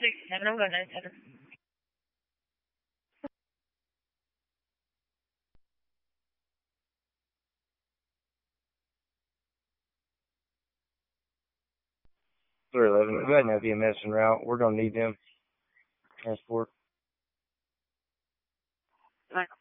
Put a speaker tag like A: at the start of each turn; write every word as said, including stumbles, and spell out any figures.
A: six seven, I'm going nine seven.
B: three eleven. Go ahead and have the medicine route. We're going to need them. Transport.
A: Michael.